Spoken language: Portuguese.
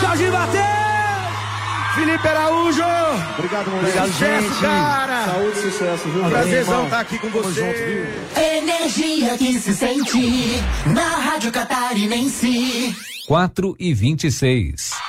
Jorginho bateu! Felipe Araújo! Obrigado, moleque. Obrigado, gente. Cara. Saúde e sucesso, viu? Prazerzão estar aqui com você. Energia que se sente na Rádio Catarinense. 4:26.